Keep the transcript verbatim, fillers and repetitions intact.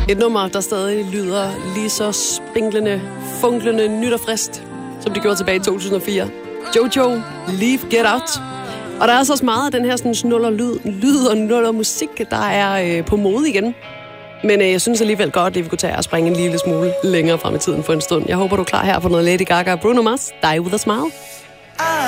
Et nummer, der stadig lyder lige så spinklende, funklende, nyt og frist, som det gjorde tilbage i to tusind og fire. Jojo, Leave, Get Out. Og der er altså også meget af den her sådan snuller lyd, lyd og nuller musik, der er øh, på mode igen. Men øh, jeg synes alligevel godt, at vi kunne tage og springe en lille smule længere frem i tiden for en stund. Jeg håber, du er klar her for noget Lady Gaga og Bruno Mars. Die With A Smile.